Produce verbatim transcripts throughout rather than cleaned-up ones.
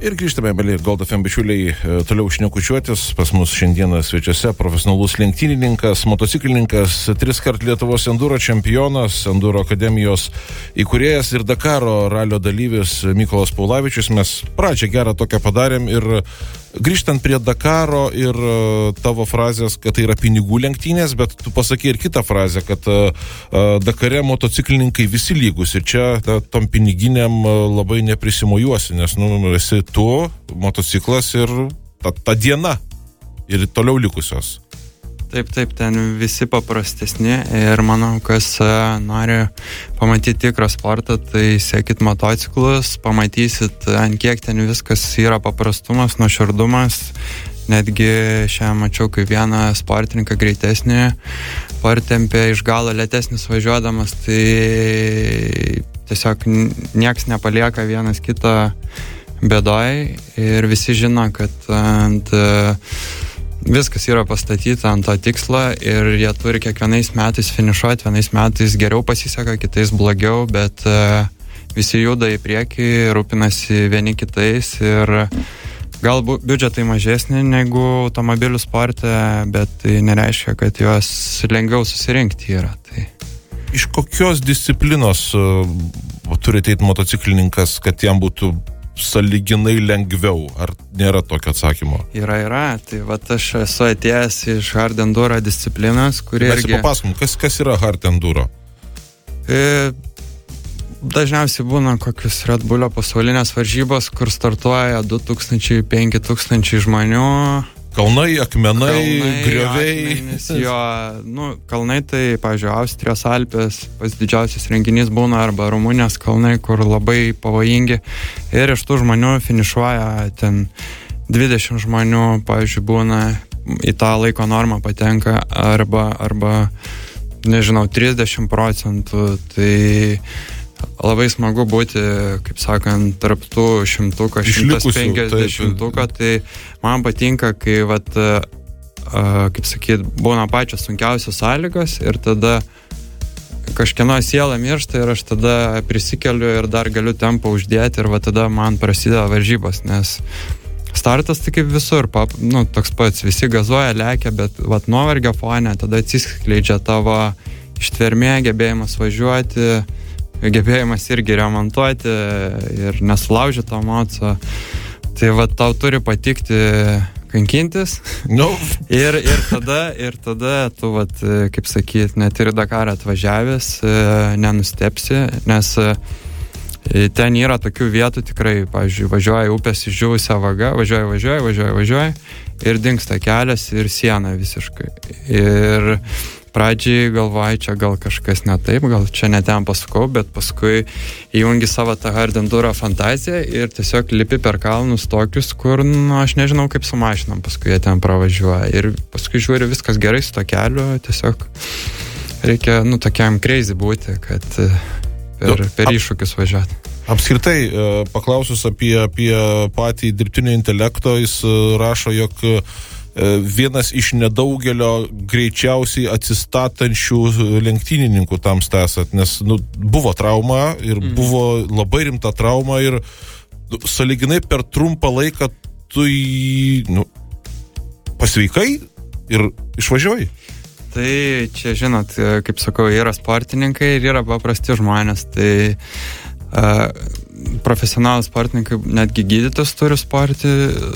Ir grįžtame, mėly Gold F M bičiuliai, toliau šnekučiuotis. Pas mus šiandieną svečiuose profesionalus lenktynininkas, motociklininkas, tris kart Lietuvos enduro čempionas, enduro akademijos įkūrėjas ir Dakaro ralio dalyvis Mykolas Paulavičius. Mes pradžią gerą tokią padarėm ir grįžtant prie Dakaro ir tavo frazės, kad tai yra pinigų lenktynės, bet tu pasakei ir kitą frazę, kad Dakare motociklininkai visi lygus ir čia ta, tom piniginiam labai neprisimojuosi, nes nu, esi tu, motociklas ir ta, ta diena ir toliau likusios. Taip, taip, ten visi paprastesni ir manau, kas nori pamatyti tikrą sportą, tai sekit motociklus, pamatysit, ant kiek ten viskas yra paprastumas, nuoširdumas. Netgi šiandien mačiau, kaip vieną sportininką greitesnį partempė iš galo lėtesnis važiuodamas, tai tiesiog nieks nepalieka vienas kitą bėdoj ir visi žino, kad ant viskas yra pastatyta ant to tikslo ir jie turi kiekvienais metais finišuoti, vienais metais geriau pasiseka, kitais blogiau, bet uh, visi juda į priekį, rūpinasi vieni kitais ir galbūt biudžetai mažesni negu automobilių sporte, bet tai nereiškia, kad juos lengviau susirinkti yra. Tai. Iš kokios disciplinos uh, turi ateit motociklininkas, kad jam būtų sąlyginai lengviau? Ar nėra tokio atsakymo? Yra, yra. Tai vat aš esu atėjęs iš hard enduro disciplinos, kuri Mes irgi... Mes papasakom, kas, kas yra hard enduro? E, dažniausiai būna kokius Red Bullio pasaulinės varžybos, kur startuoja du tūkstančiai penki tūkstančiai žmonių. Kalnai, akmenai, kalnai grioviai. Akmenys, jo, nu, kalnai tai, pavyzdžiui, Austrijos Alpės, pas didžiausias renginys būna, arba Rumunijos kalnai, kur labai pavojingi. Ir iš tų žmonių finišuoja ten dvidešimt žmonių, pavyzdžiui, būna į tą laiko normą patenka, arba, arba nežinau, trisdešimt procentų. Tai labai smagu būti, kaip sakant, tarp tų šimtuko, šimtas penkiasdešimtuko, tai man patinka, kai, vat, kaip sakyt, būna pačios sunkiausios sąlygos ir tada kažkieno siela miršta ir aš tada prisikeliu ir dar galiu tempą uždėti ir va tada man prasideda varžybos, nes startas tai kaip visur, pap, nu, toks pats, visi gazuoja, lekia, bet vat nuovargio fone tada atsiskleidžia tavo ištvermė, gebėjimas važiuoti, gebėjimas irgi remontuoti ir nesulaužyti to moco. Tai va tau turi patikti kankintis. No. ir, ir, tada, ir tada tu, vat, kaip sakyt, net ir Dakarą atvažiavęs nenustepsi, nes ten yra tokių vietų tikrai, pavyzdžiui, važiuoja upės išdžiūvusią vagą, važiuoja, važiuoja, važiuoja, važiuoja ir dingsta kelias ir siena visiškai. Ir pradžiai galvoju, čia gal kažkas ne taip, gal čia ne ten pasukau, bet paskui įjungi savo tą hard enduro fantaziją ir tiesiog lipi per kalnus tokius, kur, nu, aš nežinau, kaip su mašinom, paskui jie ten pravažiuoja. Ir paskui žiūri, viskas gerai su to keliu, tiesiog reikia, nu, tokiam crazy būti, kad per, per iššūkius važiuoti. Apskritai, paklausus apie, apie patį dirbtinio intelekto, jis rašo, jog vienas iš nedaugelio greičiausiai atsistatančių lenktynininkų tam esat, nes nu, buvo trauma ir mm. buvo labai rimta trauma ir nu, sąlyginai per trumpą laiką tu į, nu, pasveikai ir išvažiuoji. Tai čia, žinot, kaip sakau, yra sportininkai ir yra paprasti žmonės, tai uh, profesionalų sportininkai, netgi gydytojus turi sporti,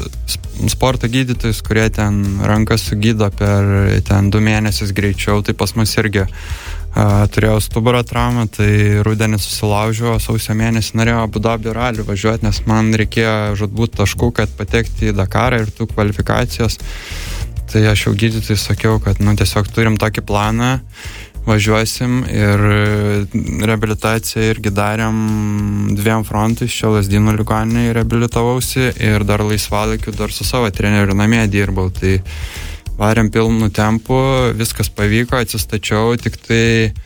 sporto gydytojus, kurie ten rankas sugydo per ten du mėnesius greičiau, tai pas mus irgi a, turėjau stuburo traumą, tai rudenį susilaužiau, sausio mėnesį norėjau Abu Dabio ralį važiuoti, nes man reikėjo žudbūt taškų, kad patekti į Dakarą ir tų kvalifikacijos, tai aš jau gydytojui sakiau, kad nu, tiesiog turim tokį planą, važiuosim ir reabilitaciją irgi darėm dviem frontais, čia Lazdynų ligoninėje reabilitavausi ir dar laisvalaikiu dar su savo treneriu namie dirbau, tai varėm pilnu tempu, viskas pavyko, atsistačiau, tik tai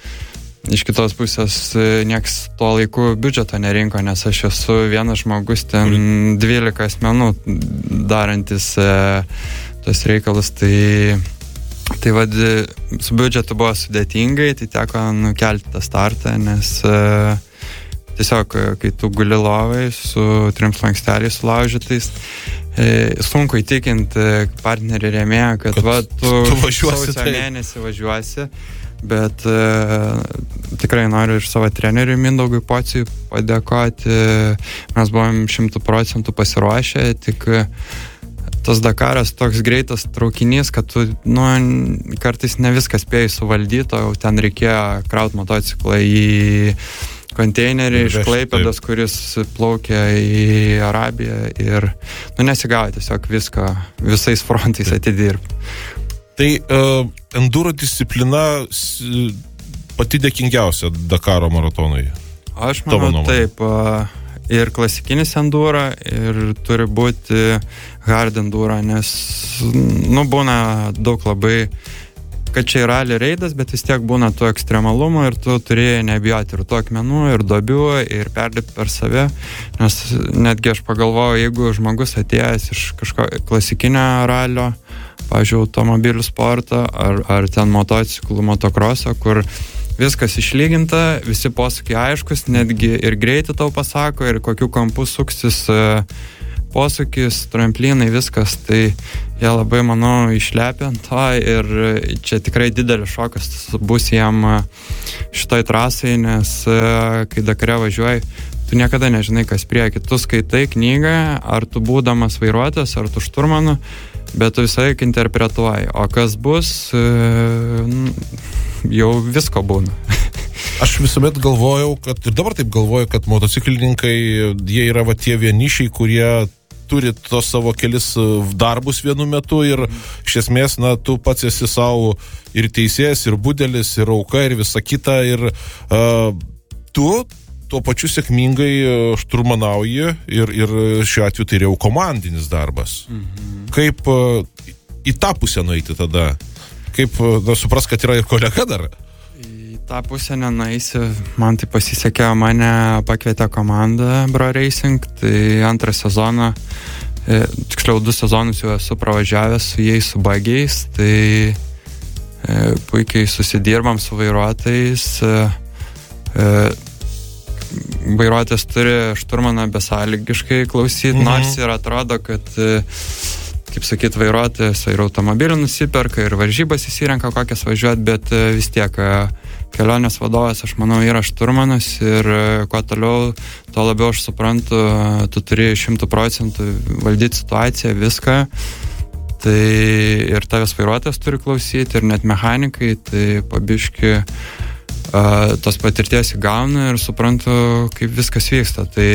iš kitos pusės nieks tuo laiku biudžeto nerinko, nes aš esu vienas žmogus ten dvylika asmenų darantis e, tos reikalus, tai Tai vad, su biudžetu buvo sudėtingai, tai teko nukelti tą startą, nes tiesiog, kai tu guli lovai su trim slanksteliais sulaužytais, sunku įtikinti partnerį rėmėją, kad, kad va, tu, tu važiuosi sausio mėnesį važiuosi, bet uh, tikrai noriu ir savo treneriui Mindaugui Pociui padėkoti. Mes buvom šimtų procentų pasiruošę, tik tas Dakaras toks greitas traukinys, kad tu, nu, kartais ne viską spėjai suvaldyti, o ten reikėjo kraut motociklą į konteinerį iš Klaipėdos, kuris plaukia į Arabiją ir, nu, nesigavo tiesiog visko, visais frontais atidirbti. Tai uh, enduro disciplina pati dėkingiausia Dakaro maratonui? Aš manau, taip. Uh, ir klasikinis enduro, ir turi būti hard enduro, nes, nu, būna daug labai, kad čia yra rally reidas, bet vis tiek būna tų ekstremalumų ir tu turėjai nebijoti ir tų akmenų, ir duobių, ir perlipti per save, nes netgi aš pagalvojau, jeigu žmogus atėjęs iš kažko klasikinio ralio, pavyzdžiui, automobilių sportą, ar, ar ten motociklų, motokroso, kur viskas išlyginta, visi posūkiai aiškus, netgi ir greitį tau pasako, ir kokiu kampu suksis posūkis, tramplinai, viskas, tai jie labai, manau, išlepia ant to ir čia tikrai didelis šokas bus jam šitoj trasai, nes kai Dakare važiuoji, tu niekada nežinai, kas prieki. Tu skaitai knygą, ar tu būdamas vairuotojas, ar tu šturmanu, bet tu visai interpretuoji. O kas bus, jau visko būna. Aš visuomet galvojau, kad ir dabar taip galvoju, kad motociklininkai, jie yra va tie vienišiai, kurie turi tos savo kelis darbus vienu metu ir iš esmės, na, tu pats esi savo ir teisėjas, ir budelis, ir auka, ir visa kita, ir uh, tu tuo pačiu sėkmingai šturmanauji ir, ir šiuo atveju tai jau komandinis darbas. Mhm. Kaip uh, į tą pusę nueiti tada? Kaip, na, supras, kad yra ir kolega dar? Į tą pusę nenueisi. Man tai pasisekė, mane pakvietė komanda Bro Racing, tai antrą sezoną, e, tiksliau du sezonus jau esu pravažiavęs su jais, su bagiais, tai e, puikiai susidirbam su vairuotojais. E, e, vairuotojas turi šturmaną besąlygiškai klausyti, mhm. nors ir atrodo, kad, kaip sakyt, vairuotojas ir automobilį nusiperka, ir varžybas įsirenka kokias važiuoti, bet vis tiek kelionės vadovas, aš manau, yra šturmanas ir kuo toliau, tuo labiau aš suprantu, tu turi šimtų procentų valdyti situaciją, viską. Tai ir tavęs vairuotojas turi klausyti, ir net mechanikai, tai pabiški Uh, tos patirties įgaunu ir suprantu, kaip viskas vyksta. Tai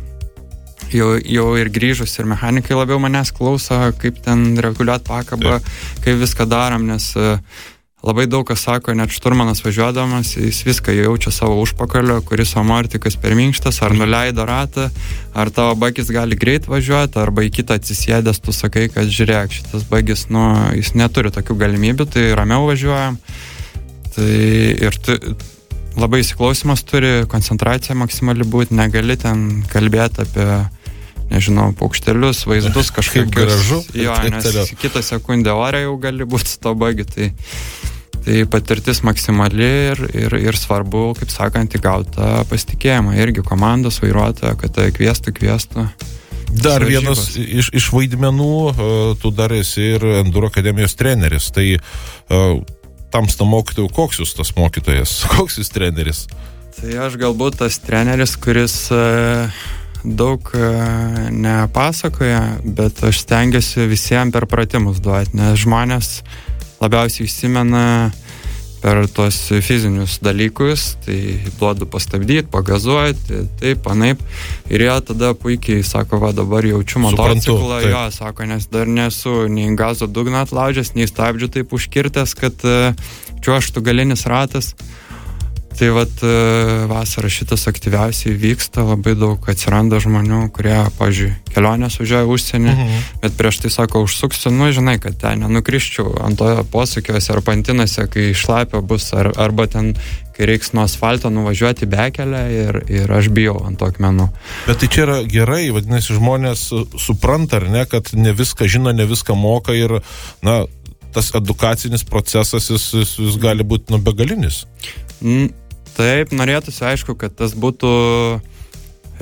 jau, jau ir grįžus, ir mechanikai labiau manęs klauso, kaip ten reguliuot pakabą, kaip viską darom, nes uh, labai daug kas sako, net šturmanas važiuodamas, jis viską jaučia savo užpakalio, kuris amortikas per minkštas, ar nuleido ratą, ar tavo bagis gali greit važiuoti, arba į kitą atsisėdęs tu sakai, kad žiūrėk, šitas bagis, nu, jis neturi tokių galimybių, tai ramiau važiuojam. Tai ir tu, labai įsiklausimas turi, koncentracija maksimali būti, negali ten kalbėti apie, nežinau, paukštelius, vaizdus kažkokius. Gražu. Jo, nes kitą sekundę ore jau gali būti su to bagi, tai, tai patirtis maksimali ir, ir, ir svarbu, kaip sakant, įgauti pasitikėjimą. Irgi komandos vairuotojo, kad tai kviestų, kviestų. Dar vienas iš, iš vaidmenų, tu dar esi ir Enduro akademijos treneris, tai uh, tamsta mokytojų, koks jūs tas mokytojas, koks jūs treneris? Tai aš galbūt tas treneris, kuris uh, daug uh, nepasakoja, bet aš stengiuosi visiems per pratimus duoti, nes žmonės labiausiai įsimena per tuos fizinius dalykus, tai duodu pastabdyti, pagazuoti, taip, anaip, ir jie tada puikiai sako, va dabar jaučiu motociklą, jo, sako, nes dar nesu nei gazo dugną atlaužęs, nei stabdžių taip užkirtęs, kad uh, čiuoštų galinis ratas. Tai vat vasarą šitas aktyviausiai vyksta, labai daug atsiranda žmonių, kurie, pavyzdžiui, kelionės važiuoja užsienį, mhm. bet prieš tai sako, užsuksiu, nu, žinai, kad ten nenukrisčiau ant to posūkiuose ar pantinose, kai šlapio bus, ar, arba ten, kai reiks nuo asfalto nuvažiuoti bekelę ir, ir aš bijau ant to akmenų. Bet tai čia yra gerai, vadinasi, žmonės supranta, ar ne, kad ne viską žino, ne viską moka ir, na, tas edukacinis procesas, jis, jis, jis gali būti, nu, begalinis. Mm. Taip, norėtųsi, aišku, kad tas būtų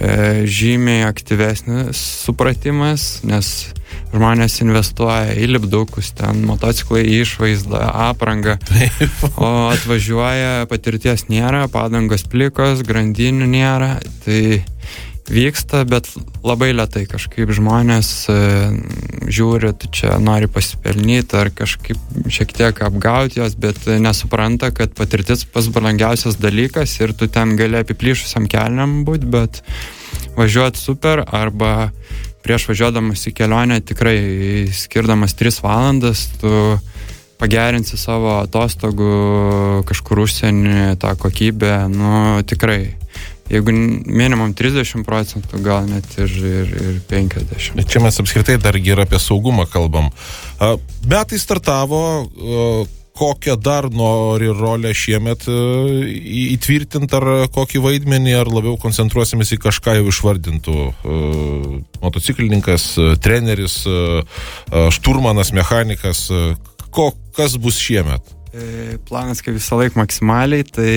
e, žymiai aktyvesnis supratimas, nes žmonės investuoja į lipdukus, ten motociklai, išvaizdą, aprangą, o atvažiuoja, patirties nėra, padangos plikos, grandinių nėra, tai vyksta, bet labai lėtai kažkaip žmonės e, žiūri, tu čia nori pasipelnyti ar kažkaip šiek tiek apgauti jos, bet nesupranta, kad patirtis pats brangiausias dalykas ir tu ten gali apiplyšusiam kelniam būti, bet važiuoti super arba prieš važiuodamas į kelionę tikrai skirdamas tris valandas tu pagerinsi savo atostogų kažkur užsienį tą kokybę, nu tikrai. Jeigu minimum trisdešimt procentų, gal net ir, ir, ir penkiasdešimt. Čia mes apskritai dargi ir apie saugumą kalbam. Metai startavo, kokią dar nori rolę šiemet įtvirtinti, ar kokį vaidmenį, ar labiau koncentruosimės į kažką jau išvardintų. Motociklininkas, treneris, šturmanas, mechanikas. Ko, kas bus šiemet? Planas kaip visą laiką maksimaliai, tai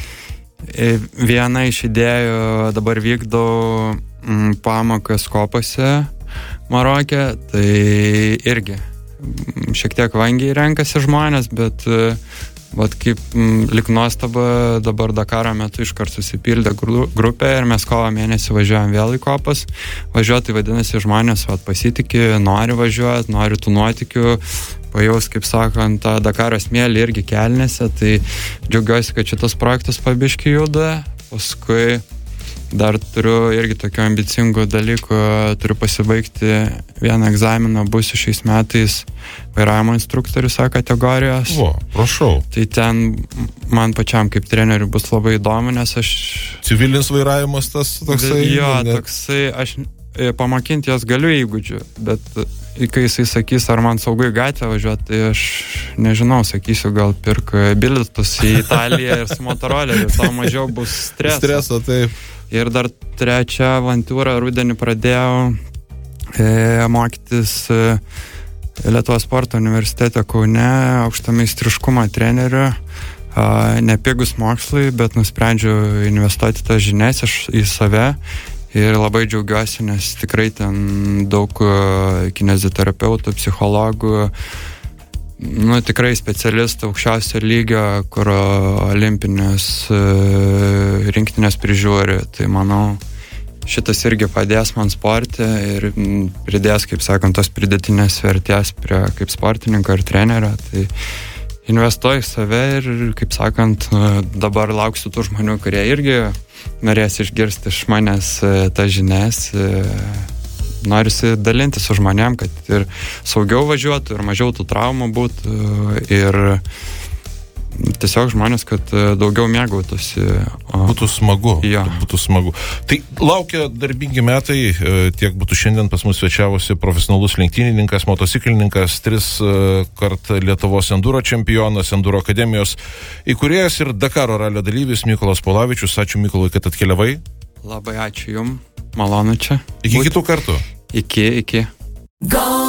viena iš idėjų dabar vykdau m, pamokas kopose Maroke, tai irgi m, šiek tiek vangiai renkasi žmonės, bet vat kaip m, lik nuostaba dabar Dakaro metu iškart susipildė gru, grupė ir mes kovo mėnesį važiuojam vėl į kopas. Važiuoti vadinasi žmonės vat, pasitikė, nori važiuoti, nori tų nuotykių, pajaus, kaip sakant, tą Dakaro smėlį irgi kelnėse, tai džiaugiuosi, kad šitas projektas pabiški juda. Paskui dar turiu irgi tokių ambicingų dalykų, turiu pasibaigti vieną egzaminą, būsiu šiais metais vairavimo instruktorius A kategorijos. O, prašau. Tai ten man pačiam kaip treneriui bus labai įdomu, nes aš... Civilinis vairavimas tas toksai? Jo, ne... toksai, aš pamakinti jos galiu įgūdžių, bet kai jisai sakys, ar man saugu į gatvę važiuoti, tai aš nežinau, sakysiu, gal pirk bilietus į Italiją ir su motoroleriu, tau mažiau bus streso. Streso, taip. Ir dar trečią avantūrą rudenį pradėjau e, mokytis e, Lietuvos sporto universitete Kaune, aukštameistriškumo treneriu. E, nepigus mokslai, bet nusprendžiau investuoti tas žinias iš, į save. Ir labai džiaugiuosi, nes tikrai ten daug kineziterapeutų, psichologų, nu tikrai specialistų aukščiausio lygio, kur olimpinės rinktinės prižiūri. Tai manau, šitas irgi padės man sporte ir pridės, kaip sakant, tos pridėtinės vertės prie kaip sportininko ir trenerio. Tai investuoju į save ir, kaip sakant, dabar lauksiu tų žmonių, kurie irgi norės išgirsti iš manęs tas žinias. Norisi dalinti su žmonėm, kad ir saugiau važiuotų, ir mažiau tų traumų būtų, ir tiesiog žmonės, kad daugiau mėgautųsi. Būtų smagu. Ja. Būtų smagu. Tai laukia darbingi metai, tiek būtų šiandien pas mus svečiavosi profesionalus lenktynininkas, motociklininkas, tris kart Lietuvos enduro čempionas, enduro akademijos įkūrėjas ir Dakaro ralio dalyvis Mykolas Polavičius. Ačiū Mykolui, kad atkeliavai. Labai ačiū jums, malonu čia. Iki Būt. kitų kartų. Iki, iki. Go!